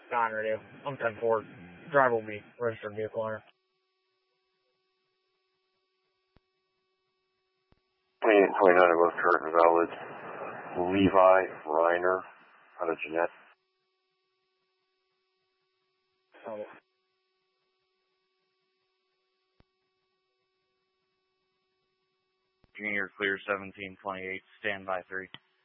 Non-radio. I'm 10-4. Driver will be registered vehicle owner. Plain 29 both correct and valid. Levi Reiner out of Jeanette. Oh. Junior clear 1728, stand by 3.